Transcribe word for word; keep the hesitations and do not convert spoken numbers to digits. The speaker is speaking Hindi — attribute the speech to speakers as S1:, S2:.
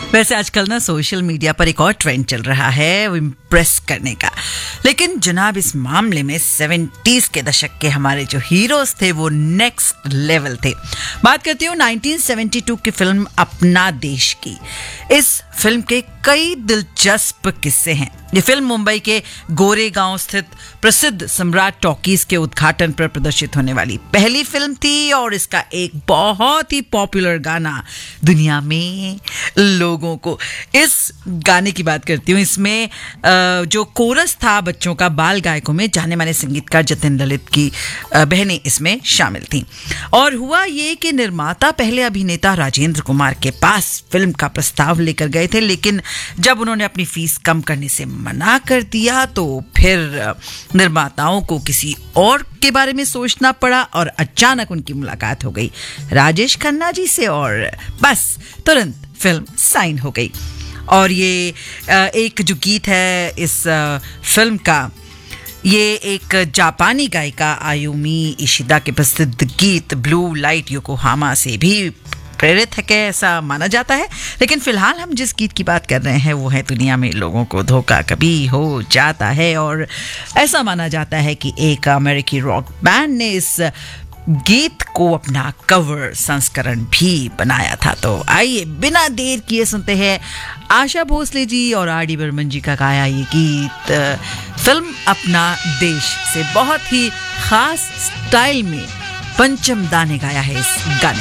S1: वैसे आजकल ना सोशल मीडिया पर एक और ट्रेंड चल रहा है, वो इम्प्रेस करने का। लेकिन जनाब इस मामले में सेवेंटीज के दशक के हमारे जो हीरोज थे वो नेक्स्ट लेवल थे। बात करती हूँ नाइनटीन सेवेंटी टू की फिल्म अपना देश की। इस फिल्म के कई दिलचस्प किस्से हैं। ये फिल्म मुंबई के गोरेगांव स्थित प्रसिद्ध सम्राट टॉकीज के उद्घाटन पर प्रदर्शित होने वाली पहली फिल्म थी और इसका एक बहुत ही पॉपुलर गाना दुनिया में लोगों को, इस गाने की बात करती हूँ। इसमें जो कोरस था बच्चों का, बाल गायकों में जाने माने संगीतकार जतिन ललित की बहनें इसमें शामिल थीं। और हुआ ये कि निर्माता पहले अभिनेता राजेंद्र कुमार के पास फिल्म का प्रस्ताव लेकर गए थे, लेकिन जब उन्होंने अपनी फीस कम करने से मना कर दिया तो फिर निर्माताओं को किसी और के बारे में सोचना पड़ा और अचानक उनकी मुलाकात हो गई राजेश खन्ना जी से और बस तुरंत फिल्म साइन हो गई। और ये एक जो गीत है इस फिल्म का, ये एक जापानी गायिका आयुमी इशिदा के प्रसिद्ध गीत ब्लू लाइट योकोहामा से भी प्रेरित है, क्या ऐसा माना जाता है। लेकिन फिलहाल हम जिस गीत की बात कर रहे हैं वो है दुनिया में लोगों को धोखा कभी हो जाता है। और ऐसा माना जाता है कि एक अमेरिकी रॉक बैंड ने इस गीत को अपना कवर संस्करण भी बनाया था। तो आइए बिना देर किए सुनते हैं आशा भोसले जी और आर डी बर्मन जी का गाया ये गीत फिल्म अपना देश से। बहुत ही खास स्टाइल में पंचम दा ने गाया है इस गाने।